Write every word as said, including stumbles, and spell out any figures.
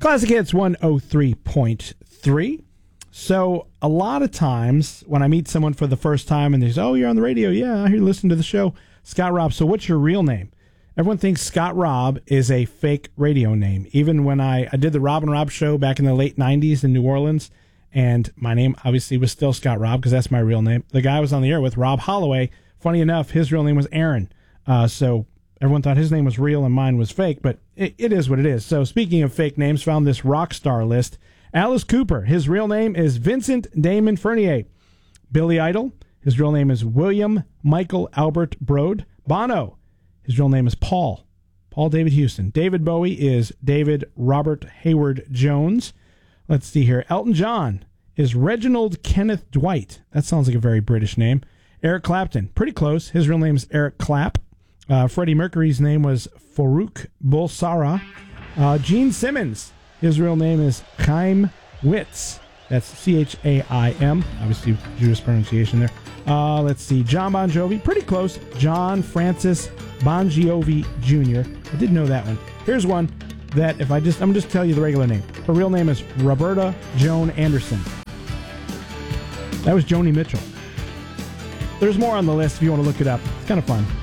Classic Hits one oh three point three. So a lot of times when I meet someone for the first time and they say, oh, you're on the radio. Yeah, I hear you listen to the show. Scott Robb. So what's your real name? Everyone thinks Scott Robb is a fake radio name. Even when I, I did the Rob and Rob show back in the late nineties in New Orleans, and my name obviously was still Scott Robb because that's my real name. The guy I was on the air with, Rob Holloway, funny enough, his real name was Aaron. Uh, so everyone thought his name was real and mine was fake, but it, it is what it is. So speaking of fake names, found this rock star list. Alice Cooper, his real name is Vincent Damon Fernier. Billy Idol, his real name is William Michael Albert Broad. Bono, his real name is Paul. Paul David Houston. David Bowie is David Robert Hayward Jones. Let's see here. Elton John is Reginald Kenneth Dwight. That sounds like a very British name. Eric Clapton, pretty close. His real name is Eric Clapp. Uh, Freddie Mercury's name was Farouk Bulsara. Uh, Gene Simmons, his real name is Chaim Witz. That's C H A I M. Obviously, Jewish pronunciation there. Uh, let's see. John Bon Jovi, pretty close. John Francis Bon Jovi Junior I didn't know that one. Here's one that if I just, I'm just tell you the regular name. Her real name is Roberta Joan Anderson. That was Joni Mitchell. There's more on the list if you want to look it up. It's kind of fun.